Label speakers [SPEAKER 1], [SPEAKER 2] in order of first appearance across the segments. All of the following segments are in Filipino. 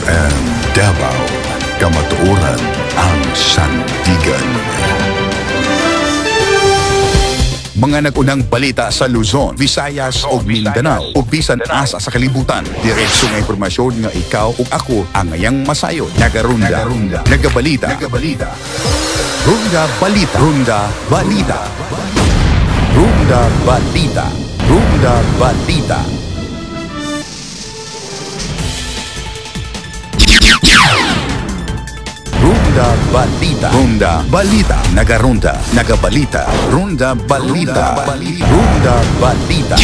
[SPEAKER 1] FM Davao, kamatuoran ang sandigan. Mga nagunang balita sa Luzon, Visayas o Mindanao o bisan asa sa kalibutan. Diretso nga impormasyon nga ikaw o ako ang ngayang masayo. Nagarunda, nagabalita, Runda Balita, Runda Balita, Runda Balita, Runda Balita. Runda Balita, Runda Balita, Nagarunda, Nagabalita, Runda Balita, Runda Balita.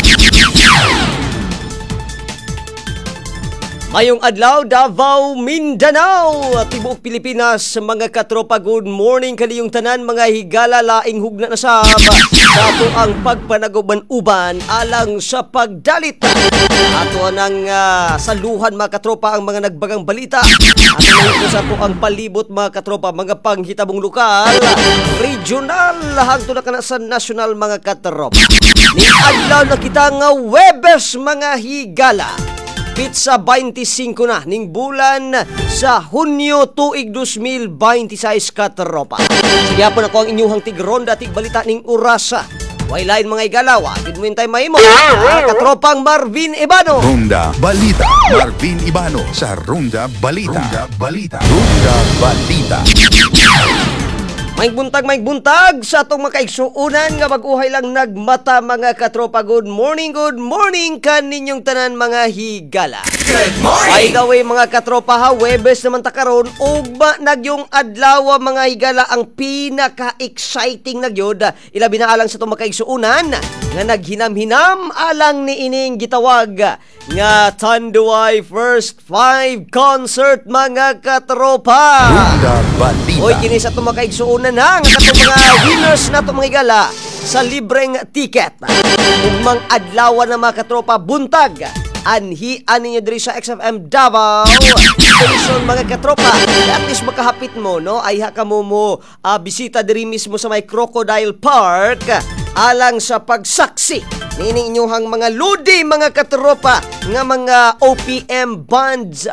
[SPEAKER 2] Mayong adlaw, Davao, Mindanao, tibuok Pilipinas, mga katropa, good morning kaniyong tanan, mga higala, laing hugna na sa ato ang pagpanaguban-uban alang sa pagdalit. Ato nang saluhan, mga katropa, ang mga nagbagang balita. Ato nang sa ato ang palibot, mga katropa, mga panghitabong lokal, regional, hangtod na kana sa national, mga katropa. Ni adlaw na kita nga Webes, mga higala. Pizza 25 na ning bulan sa Hunyo tuig 2026 katropa. Sige po na ko ang inyuhang tigronda tigbalita ning orasa. Wailain mga igalawa, did mo hintay mahimo. Katropang Marvin Ibano.
[SPEAKER 1] Runda Balita, Marvin Ibano sa Runda Balita. Runda Balita, Runda Balita.
[SPEAKER 2] May buntag sa atong makaigsuunan nga mag-uhay lang nagmata, mga katropa. Good morning kaninyong tanan, mga higala. Good morning! By the way, mga katropa, ha, Webes naman ta karon, ugma nagyong adlaw, mga higala, ang pinaka-exciting nagyod. Ilabi na alang sa atong makaigsuunan nga naghinam-hinam alang ni ining gitawag nga Tanduay First 5 Concert, mga katropa.
[SPEAKER 1] Runda Balita.
[SPEAKER 2] Oy, kini sa itong makaigsuunan na nga katong mga winners na itong mga igala sa libreng ticket. Ugmang adlaw na, mga katropa, buntag anhian ninyo diri sa XFM Davao Station, mga katropa. At least makahapit mo, no? Ay ka mo bisita diri mismo sa may Crocodile Park alang sa pagsaksi nining inyong mga ludi, mga katropa, nga mga OPM bands,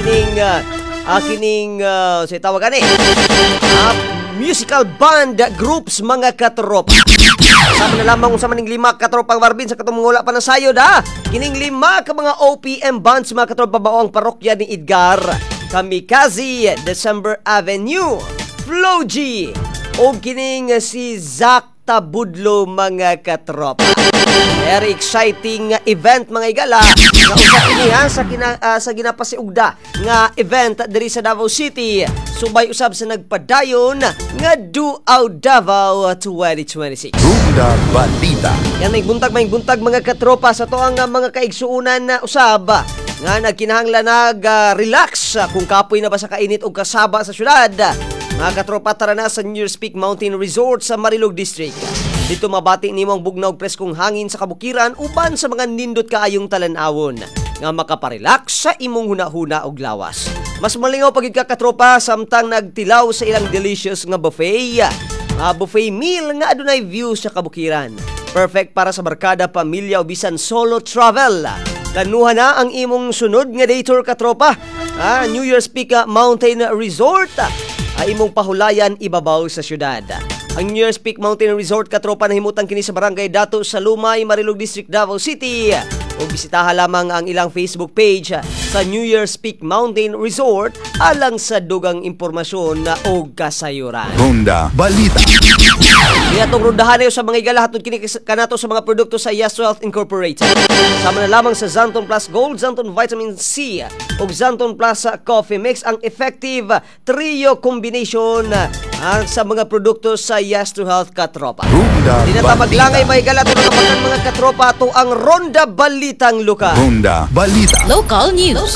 [SPEAKER 2] kining sa tawagan musical band groups, mga katropa. Sama na lamang sa maning 5 katropang Marvin sa katong mangula pa na sayod, kining 5 ka mga OPM bands, mga katropa, bao ang parokya ni Edgar, Kamikaze, December Avenue, Flo G, o kining si Zach Tabudlo, mga katropa. Very exciting event, mga igala, nga usap inihan sa ginapasiugda nga event diri sa Davao City. Subay usab sa nagpadayon nga Duaw Davao 2026.
[SPEAKER 1] Runda Balita.
[SPEAKER 2] Yan may buntag, mga katropa, sa to ang mga kaigsuunan na usab nga nagkinahanglan relax kung kapoy na ba sa kainit o kasaba sa syudad. Mga katropa, tara na sa New Year's Peak Mountain Resort sa Marilog District. Dito mabati nimo ang bugnaw preskong hangin sa kabukiran uban sa mga nindot kaayong talan-awon nga makaparelax sa imong huna-huna og lawas. Mas malingaw pagid ka, katropa, samtang nagtilaw sa ilang delicious nga buffet. Buffet meal nga adunay view sa kabukiran. Perfect para sa barkada, pamilya o bisan solo travel. Lanuhan na ang imong sunod nga day tour, katropa. New Year's Peak Mountain Resort. Imong pahulayan ibabaw sa syudad. Ang New Year's Peak Mountain Resort, katropa, nahimutang kini sa Barangay Dato sa Lumay, Marilog District, Davao City. O bisitaha lamang ang ilang Facebook page sa New Year's Peak Mountain Resort alang sa dugang impormasyon o kasayuran.
[SPEAKER 1] Runda Balita.
[SPEAKER 2] Kaya itong rundahan sa mga igala, hatod kini kanato sa mga produkto sa Yes Wealth Incorporated. Sama na lamang sa Xanton Plus Gold, Xanton Vitamin C o Xanton Plus Coffee Mix, ang effective trio combination sa mga produkto sa Yes to Health, katropa.
[SPEAKER 1] Runda
[SPEAKER 2] Di na ta maglangay, mga igala, ito mga katropa, ito ang Ronda Balitang Lokal.
[SPEAKER 1] Runda Balita.
[SPEAKER 3] Local news.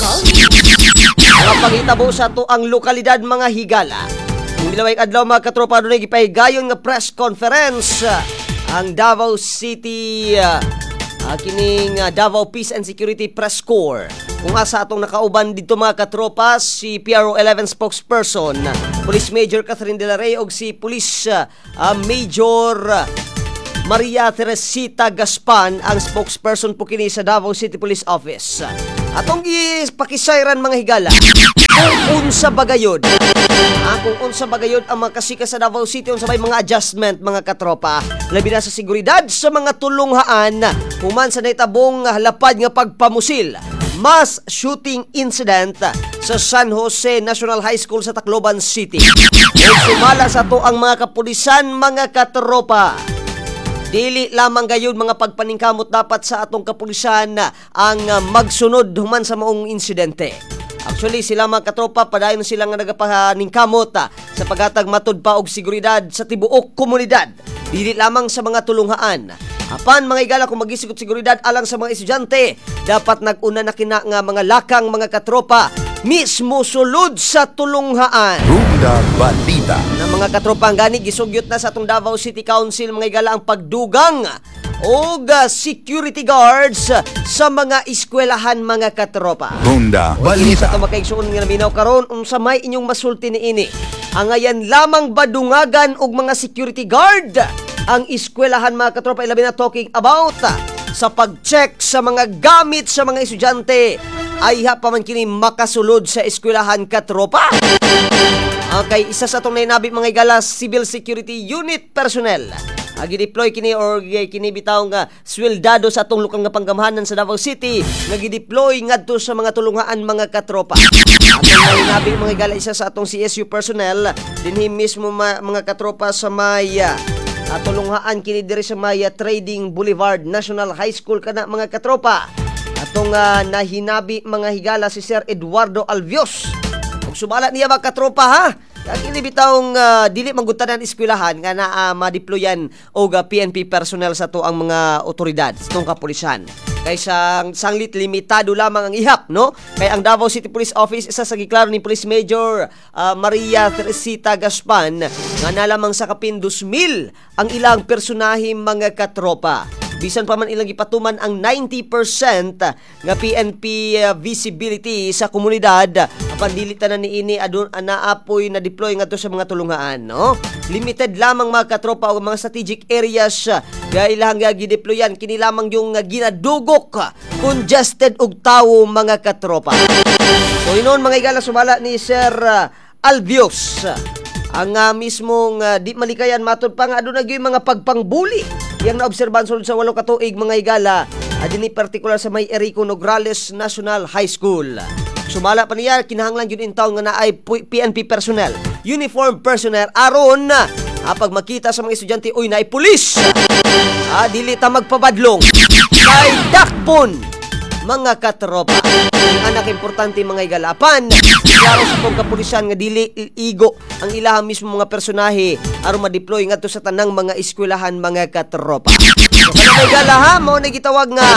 [SPEAKER 2] Ang pangitabo sa ito ang lokalidad, mga higala. Ang bilaway adlaw, mga katropa, doon ay gipahigayon nga press conference ang Davao City kining Davao Peace and Security Press Corps. Kung asa atong nakauban dito, mga katropa, si PRO 11 spokesperson Police Major Catherine De La Rey og si Police Major Maria Teresita Gaspan, ang spokesperson po kini sa Davao City Police Office. Atong ipakisayran mga higala. Kung unsa bagayod. Kung unsa bagayod ang mga kasika sa Davao City, unsa may mga adjustment mga katropa. Labi na sa seguridad sa mga tulunghaan, human sa naitabong lapad nga pagpamusil. Mass shooting incident sa San Jose National High School sa Tacloban City. Ug sumala sa to ang mga kapulisan mga katropa. Dili lamang gayon mga pagpaningkamot dapat sa atong kapulisan ang magsunod human sa maong insidente. Actually, sila mga katropa, padayon sila nga nagapaningkamot sa paghatag matud pa og seguridad sa tibuok komunidad. Dili lamang sa mga tulunghaan. Apan mga higala kung magisigot seguridad alang sa mga estudyante, dapat nag-una na kina nga mga lakang mga katropa mismo sulod sa tulunghaan.
[SPEAKER 1] Runda Balita.
[SPEAKER 2] Na mga katropa ang gani gisugyot na sa atong Davao City Council mga higala ang pagdugang o security guards sa mga eskwelahan mga katropa.
[SPEAKER 1] Runda
[SPEAKER 2] Balita. Sa
[SPEAKER 1] Balita.
[SPEAKER 2] makaigsuon nga naminaw karon unsa may inyong masulti niini. Ang ayan lamang badungagan og mga security guard ang eskwelahan mga katropa, ilabi na talking about sa pag-check sa mga gamit sa mga estudyante. Ay pa man kini makasulod sa eskwelahan katropa. Kay isa sa itong nainabi mga higala, Civil Security Unit personnel. Gideploy kini or kini bitaw nga sweldado sa atong lukang nga panggamahanan sa Davao City nga gideploy ngadto sa mga tulungaan mga katropa. Atong nainabi mga higala, isa sa atong CSU personnel dinhi mismo mga katropa sa may tulunghaan kini diri sa may Trading Boulevard National High School kana mga katropa. Atong nahinabi mga higala si Sir Eduardo Alvios. Ug sumala niya mga katropa ha. Kini bitawng dili manggutanan eskwelahan nga na madeployan og PNP personnel sa to ang mga otoridad sa tong kapulisan. Kaysa sanglit limitado lamang ang ihap, no? Kay ang Davao City Police Office isa sa giklaro ni Police Major Maria Teresita Gaspan nga nalamang sa kapin 2,000 ang ilang personahe mga katropa. Bisan pa man ilang ipatuman ang 90% nga PNP visibility sa komunidad, apan dili tanan niini adun naapoy na deploy ngadto sa mga tulunghaan, no? Limited lamang mga katropa o mga strategic areas nga ilang gideployan kini lamang yung ginadugok congested og tawo mga katropa. So inon mga higala sumala ni Sir Alvios ang mismong di malikayan matud pa nga aduna gyud mga pagpangbuli yang naobserbahan sulod sa 8 ka tuig mga higala adini partikular sa may Erico Nograles National High School. Sumala pa niya kinahanglan gyud in taon nga naay PNP personnel, uniform personnel aron pag makita sa mga estudyante uy naay pulis. Dili ta magpabadlong kay dakpon mga katropa. Ang anak importante mga higalapan. Klaro sa pong kapulisan nga dili igo ang ilahang mismo mga personahe aron ma-deploy ngadto sa tanang mga eskwelahan mga katropa. So kana mga higala ha, mao na gitawag nga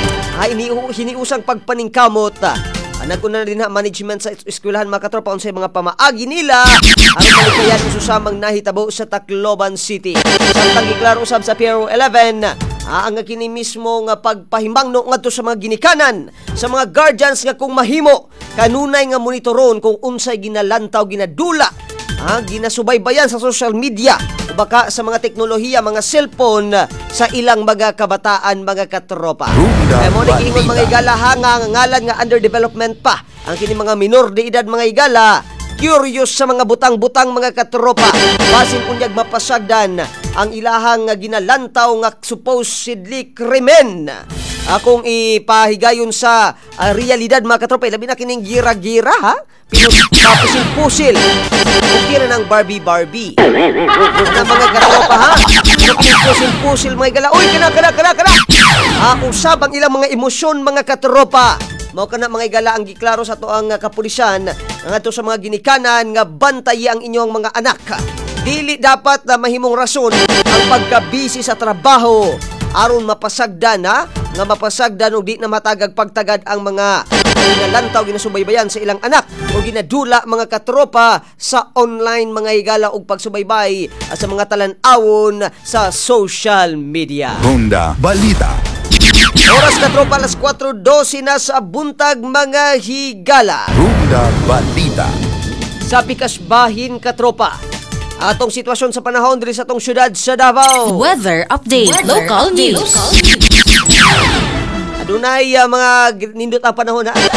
[SPEAKER 2] hiniusang pagpaningkamot. Naguna na din na management sa eskwelahan mga katropa unsay mga pamaagi nila aron malikayan sa susamang nahitabo sa Tacloban City. Samtang giklaro usab sa Piero 11 ang kini mismo nga pagpahimbangno ngadto sa mga ginikanan sa mga guardians nga kung mahimo kanunay nga monitoron kung unsay ginalantaw ginadula ginasubaybayan sa social media o baka sa mga teknolohiya mga cellphone sa ilang mga kabataan mga katropa. Kaya mo nagiingon mga higala nga ngalan nga under development pa ang kini mga minor de edad mga higala. Curious sa mga butang-butang mga katropa basin unyag mapasagdan ang ilahang ginalantaw nga supposedly krimen. Akong ipahigayon sa realidad mga katropa, labi na kining gira-gira ha. Pinupusil-pusil. Kukira ng Barbie. Ano mga katropa ha? Pinupusil-pusil mga igala. Uy, kana. Usab ang ilang mga emosyon mga katropa. Mao kana mga igala ang giklaro sa to ang kapulisan ngadto sa mga ginikanan nga bantay ang inyong mga anak. Dili dapat na mahimong rason ang pagkabisi sa trabaho aron mapasagdan nga mapasagdan og di na matagag pagtagad ang mga ginalantaw ginasubaybayan sa ilang anak o ginadula mga katropa sa online mga higala og pagsubaybay sa mga talan-awon sa social media.
[SPEAKER 1] Runda Balita.
[SPEAKER 2] Oras katropa alas 4:12 na sa buntag mga higala.
[SPEAKER 1] Runda Balita.
[SPEAKER 2] Sa Pikasbahin katropa, atong sitwasyon sa panahon diri sa atong syudad sa Davao.
[SPEAKER 3] Weather update. Local news.
[SPEAKER 2] Adunay mga nindot ang panahon ha.